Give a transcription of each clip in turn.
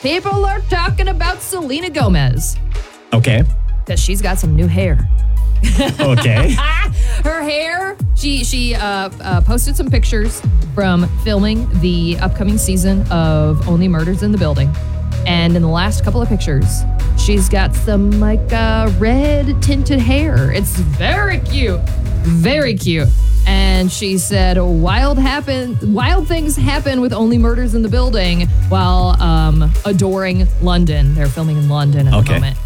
People are talking about Selena Gomez. Okay. Because she's got some new hair. Okay. Her hair, she posted some pictures from filming the upcoming season of Only Murders in the Building. And in the last couple of pictures, she's got some red tinted hair. It's very cute. Very cute. And she said, wild things happen with Only Murders in the Building while adoring London. They're filming in London at the moment.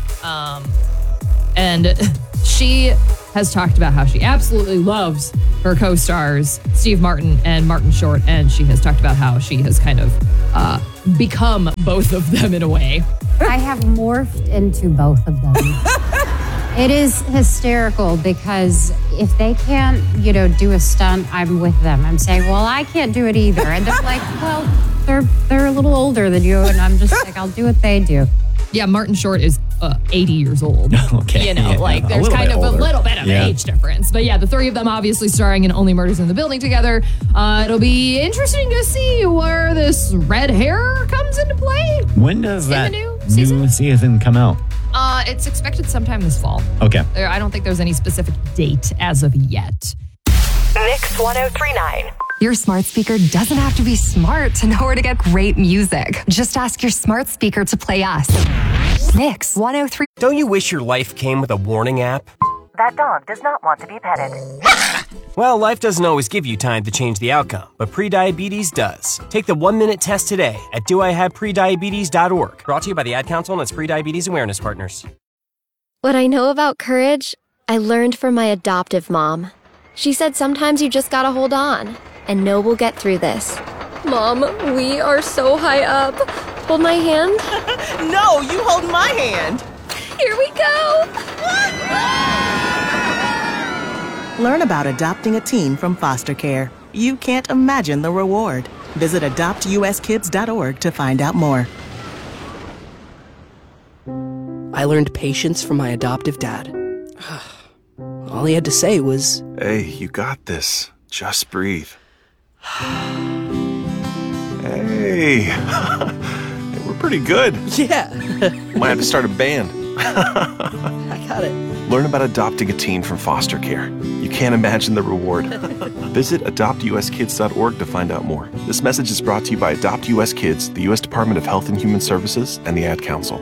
And she has talked about how she absolutely loves her co-stars, Steve Martin and Martin Short. And she has talked about how she has kind of become both of them in a way. I have morphed into both of them. It is hysterical because if they can't, do a stunt, I'm with them. I'm saying, well, I can't do it either. And they're like, well, they're a little older than you. And I'm just like, I'll do what they do. Yeah, Martin Short is 80 years old. Okay. There's kind of a little bit of an age difference. But yeah, the three of them obviously starring in Only Murders in the Building together. It'll be interesting to see where this red hair comes into play. When does that new season come out? It's expected sometime this fall. Okay. I don't think there's any specific date as of yet. Mix 1039. Your smart speaker doesn't have to be smart to know where to get great music. Just ask your smart speaker to play us. Mix 103. Don't you wish your life came with a warning app? That dog does not want to be petted. Well, life doesn't always give you time to change the outcome, but prediabetes does. Take the 1-minute test today at doihaveprediabetes.org. Brought to you by the Ad Council and its Prediabetes Awareness Partners. What I know about courage, I learned from my adoptive mom. She said sometimes you just gotta hold on and know we'll get through this. Mom, we are so high up. Hold my hand. No, you hold my hand. Here we go. Learn about adopting a teen from foster care. You can't imagine the reward. Visit adoptuskids.org to find out more. I learned patience from my adoptive dad. All he had to say was, "Hey, you got this. Just breathe." Hey, we're pretty good. Yeah. Might have to start a band. I got it. Learn about adopting a teen from foster care. You can't imagine the reward. Visit adoptuskids.org to find out more. This message is brought to you by Adopt US Kids, the U.S. Department of Health and Human Services, and the Ad Council.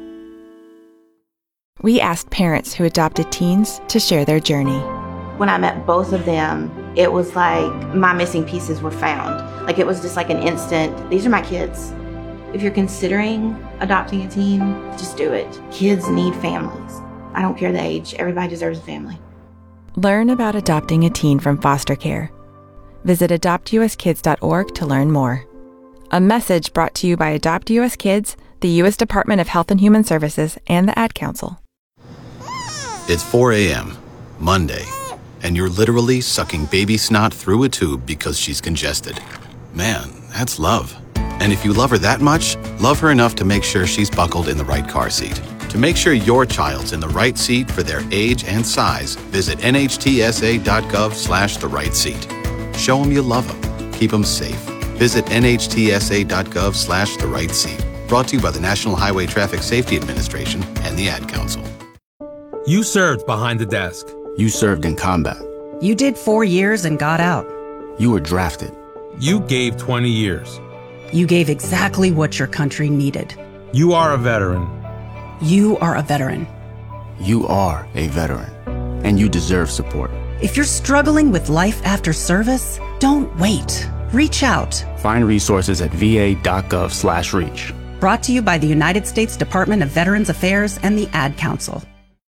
We asked parents who adopted teens to share their journey. When I met both of them, it was like my missing pieces were found. Like it was just like an instant, these are my kids. If you're considering adopting a teen, just do it. Kids need families. I don't care the age, everybody deserves a family. Learn about adopting a teen from foster care. Visit adoptuskids.org to learn more. A message brought to you by Adopt US Kids, the U.S. Department of Health and Human Services, and the Ad Council. It's 4 a.m., Monday, and you're literally sucking baby snot through a tube because she's congested. Man, that's love. And if you love her that much, love her enough to make sure she's buckled in the right car seat. To make sure your child's in the right seat for their age and size, visit nhtsa.gov/the right seat. Show them you love them. Keep them safe. Visit nhtsa.gov/the right seat. Brought to you by the National Highway Traffic Safety Administration and the Ad Council. You served behind the desk. You served in combat. You did 4 years and got out. You were drafted. You gave 20 years. You gave exactly what your country needed. You are a veteran. You are a veteran. You are a veteran, and you deserve support. If you're struggling with life after service, don't wait. Reach out. Find resources at va.gov/reach. Brought to you by the United States Department of Veterans Affairs and the Ad Council.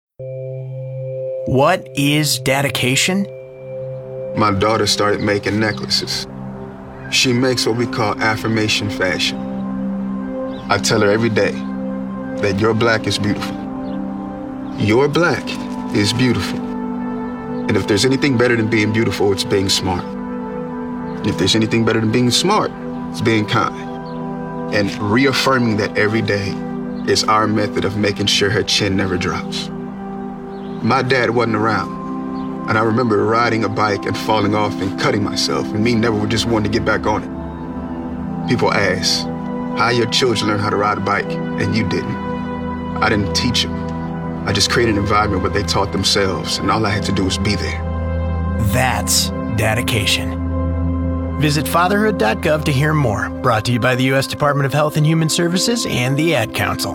What is dedication? My daughter started making necklaces. She makes what we call affirmation fashion. I tell her every day that your black is beautiful. Your black is beautiful. And if there's anything better than being beautiful, it's being smart. And if there's anything better than being smart, it's being kind. And reaffirming that every day is our method of making sure her chin never drops. My dad wasn't around. And I remember riding a bike and falling off and cutting myself, and me never just wanting to get back on it. People ask, How your children learn how to ride a bike, and you didn't. I didn't teach them. I just created an environment where they taught themselves, and all I had to do was be there. That's dedication. Visit fatherhood.gov to hear more. Brought to you by the U.S. Department of Health and Human Services and the Ad Council.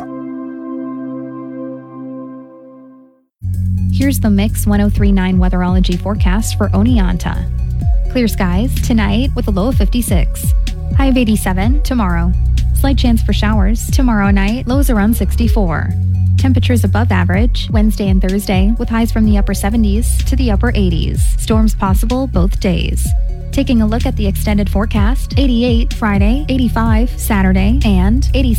Here's the Mix 1039 weatherology forecast for Oneonta. Clear skies tonight with a low of 56. High of 87 tomorrow. Slight chance for showers tomorrow night, lows around 64. Temperatures above average Wednesday and Thursday with highs from the upper 70s to the upper 80s. Storms possible both days. Taking a look at the extended forecast, 88 Friday, 85 Saturday, and 86